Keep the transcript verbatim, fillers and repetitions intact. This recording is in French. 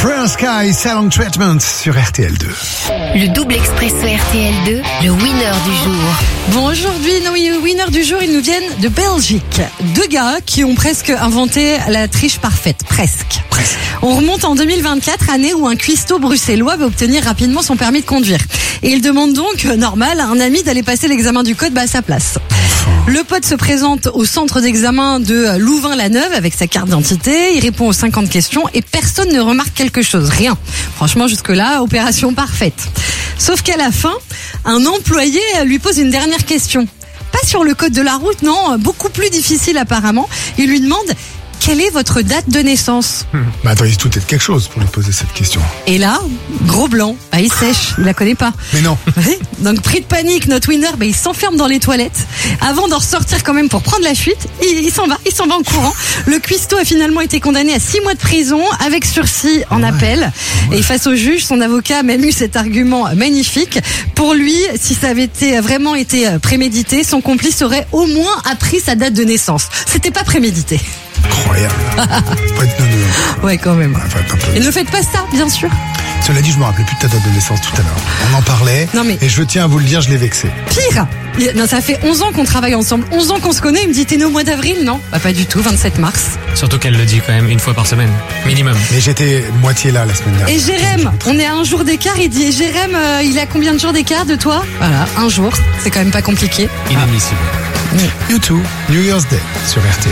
Fresh Sky, Salon Treatment sur R T L deux. Le double expresso R T L deux, le winner du jour. Bon, aujourd'hui, nos winners du jour, ils nous viennent de Belgique. Deux gars qui ont presque inventé la triche parfaite. Presque. Presque. On remonte en deux mille vingt-quatre, année où un cuistot bruxellois va obtenir rapidement son permis de conduire. Et il demande donc, normal, à un ami d'aller passer l'examen du code bah, à sa place. Le pote se présente au centre d'examen de Louvain-la-Neuve avec sa carte d'identité. Il répond aux cinquante questions et personne ne remarque quelque chose. Rien. Franchement, jusque-là, opération parfaite. Sauf qu'à la fin, un employé lui pose une dernière question. Pas sur le code de la route, non, beaucoup plus difficile apparemment. Il lui demande... Quelle est votre date de naissance ? Hum. Bah attends, il se doutait de quelque chose pour lui poser cette question. Et là, gros blanc, ah, il sèche, il la connaît pas. Mais non. Oui. Donc pris de panique, notre winner, bah, il s'enferme dans les toilettes. Avant d'en ressortir quand même pour prendre la fuite, il, il s'en va, il s'en va en courant. Le cuistot a finalement été condamné à six mois de prison avec sursis en ouais. appel. Ouais. Et face au juge, son avocat a même eu cet argument magnifique. Pour lui, si ça avait été vraiment été prémédité, son complice aurait au moins appris sa date de naissance. C'était pas prémédité. Incroyable. Faut être non, non, non. Ouais, quand même. Ouais, faut être un peu... Et ne faites pas ça, bien sûr. Cela dit, je me rappelais plus de ta date de naissance tout à l'heure. On en parlait. Non, mais... Et je tiens à vous le dire, je l'ai vexé. Pire. Non, ça fait onze ans qu'on travaille ensemble. onze ans qu'on se connaît. Il me dit, t'es né au mois d'avril? Non. Bah, pas du tout. vingt-sept mars. Surtout qu'elle le dit quand même une fois par semaine. Minimum. Mais j'étais moitié là la semaine dernière. Et Jérém, on est à un jour d'écart. Il dit, et Jérém, euh, il a combien de jours d'écart de toi? Voilà, un jour. C'est quand même pas compliqué. Inadmissible. You too. New Year's Day sur R T L.